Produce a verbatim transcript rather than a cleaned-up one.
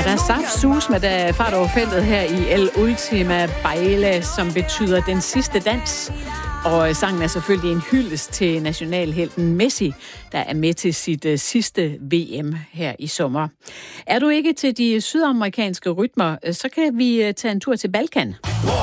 Der er saftsus med der fart over feltet her i El Ultima Baile, som betyder den sidste dans. Og sangen er selvfølgelig en hyldest til nationalhelten Messi, der er med til sit uh, sidste V M her i sommer. Er du ikke til de sydamerikanske rytmer, så kan vi uh, tage en tur til Balkan.